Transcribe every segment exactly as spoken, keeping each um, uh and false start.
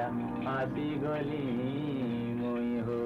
ହଳିଆ ଆସିଗଲି ମୁଇଁ ହୋ।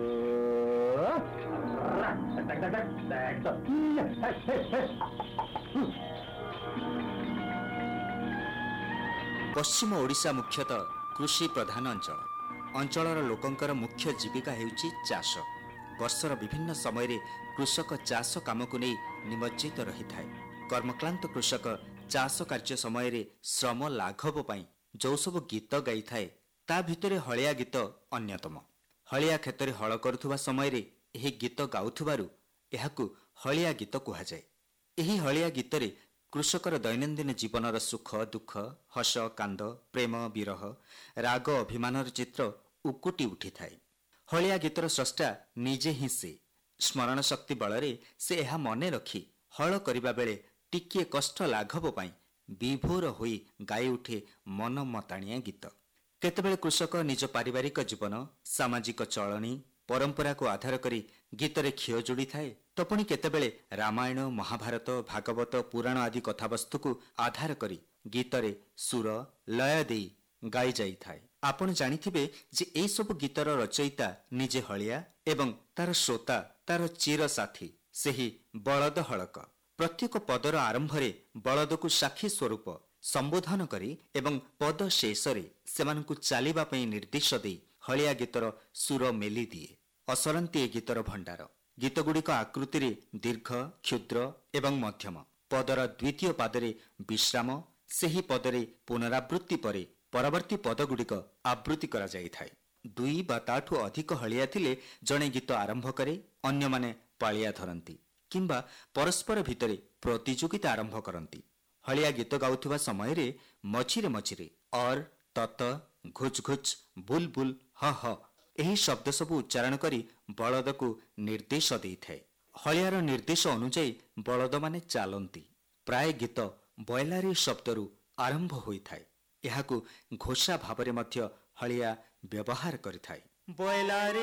ପଶ୍ଚିମ ଓଡ଼ିଶା ମୁଖ୍ୟତଃ କୃଷି ପ୍ରଧାନ ଅଞ୍ଚଳ। ଅଞ୍ଚଳର ଲୋକଙ୍କର ମୁଖ୍ୟ ଜୀବିକା ହେଉଛି ଚାଷ। ବର୍ଷର ବିଭିନ୍ନ ସମୟରେ କୃଷକ ଚାଷ କାମକୁ ନେଇ ନିମଜ୍ଜିତ ରହିଥାଏ। କର୍ମକ୍ଲାନ୍ତ କୃଷକ ଚାଷ କାର୍ଯ୍ୟ ସମୟରେ ଶ୍ରମ ଲାଘବ ପାଇଁ ଯେଉଁ ସବୁ ଗୀତ ଗାଇଥାଏ, ତା ଭିତରେ ହଳିଆ ଗୀତ ଅନ୍ୟତମ। ହଳିଆ କ୍ଷେତରେ ହଳ କରୁଥିବା ସମୟରେ ଏହି ଗୀତ ଗାଉଥିବାରୁ ଏହାକୁ ହଳିଆ ଗୀତ କୁହାଯାଏ। ଏହି ହଳିଆ ଗୀତରେ କୃଷକର ଦୈନନ୍ଦିନ ଜୀବନର ସୁଖ ଦୁଃଖ, ହସ କାନ୍ଦ, ପ୍ରେମ ବିରହ, ରାଗ ଅଭିମାନର ଚିତ୍ର ଉକୁଟି ଉଠିଥାଏ। ହଳିଆ ଗୀତର ସ୍ରଷ୍ଟା ନିଜେ ହିଁ ସେ। ସ୍ମରଣ ଶକ୍ତି ବଳରେ ସେ ଏହା ମନେ ରଖି ହଳ କରିବା ବେଳେ ଟିକିଏ କଷ୍ଟ ଲାଘବ ପାଇଁ ବିଭୋର ହୋଇ ଗାଇ ଉଠେ ମନମତାଣିଆ ଗୀତ। କେତେବେଳେ କୃଷକ ନିଜ ପାରିବାରିକ ଜୀବନ, ସାମାଜିକ ଚଳଣି, ପରମ୍ପରାକୁ ଆଧାର କରି ଗୀତରେ ଖିଅ ଯୋଡ଼ିଥାଏ, ତ ପୁଣି କେତେବେଳେ ରାମାୟଣ, ମହାଭାରତ, ଭାଗବତ, ପୁରାଣ ଆଦି କଥାବସ୍ତୁକୁ ଆଧାର କରି ଗୀତରେ ସୁର ଲୟ ଦେଇ ଗାଇ ଯାଇଥାଏ। ଆପଣ ଜାଣିଥିବେ ଯେ ଏହିସବୁ ଗୀତର ରଚୟିତା ନିଜେ ହଳିଆ ଏବଂ ତାର ଶ୍ରୋତା ତାର ଚିର ସାଥୀ ସେହି ବଳଦ ହଳକ। ପ୍ରତ୍ୟେକ ପଦର ଆରମ୍ଭରେ ବଳଦକୁ ସାକ୍ଷୀ ସ୍ୱରୂପ ସମ୍ବୋଧନ କରି ଏବଂ ପଦ ଶେଷରେ ସେମାନଙ୍କୁ ଚାଲିବା ପାଇଁ ନିର୍ଦ୍ଦେଶ ଦେଇ ହଳିଆ ଗୀତର ସୁର ମେଲି ଦିଏ। ଅସରନ୍ତି ଏ ଗୀତର ଭଣ୍ଡାର। ଗୀତଗୁଡ଼ିକ ଆକୃତିରେ ଦୀର୍ଘ, କ୍ଷୁଦ୍ର ଏବଂ ମଧ୍ୟମ। ପଦର ଦ୍ୱିତୀୟ ପାଦରେ ବିଶ୍ରାମ, ସେହି ପଦରେ ପୁନରାବୃତ୍ତି ପରେ ପରବର୍ତ୍ତୀ ପଦଗୁଡ଼ିକ ଆବୃତ୍ତି କରାଯାଇଥାଏ। ଦୁଇ ବା ତାଠୁ ଅଧିକ ହଳିଆ ଥିଲେ ଜଣେ ଗୀତ ଆରମ୍ଭ କରେ, ଅନ୍ୟମାନେ ପାଳିଆ ଧରନ୍ତି କିମ୍ବା ପରସ୍ପର ଭିତରେ ପ୍ରତିଯୋଗିତା ଆରମ୍ଭ କରନ୍ତି। ହଳିଆ ଗୀତ ଗାଉଥିବା ସମୟରେ ମଝିରେ ମଝିରେ ଅର୍, ତତ, ଘୁଚ୍ ଘୁଚ୍, ବୁଲ୍ ବୁଲ୍, ହ ହ ଏହି ଶବ୍ଦ ସବୁ ଉଚ୍ଚାରଣ କରି ବଳଦକୁ ନିର୍ଦ୍ଦେଶ ଦେଇଥାଏ। ହଳିଆର ନିର୍ଦ୍ଦେଶ ଅନୁଯାୟୀ ବଳଦମାନେ ଚାଲନ୍ତି। ପ୍ରାୟ ଗୀତ ବୟଲାରୀ ଶବ୍ଦରୁ ଆରମ୍ଭ ହୋଇଥାଏ। ଏହାକୁ ଘୋଷା ଭାବରେ ମଧ୍ୟ ହଳିଆ ବ୍ୟବହାର କରିଥାଏ। ବୟଲାରୀ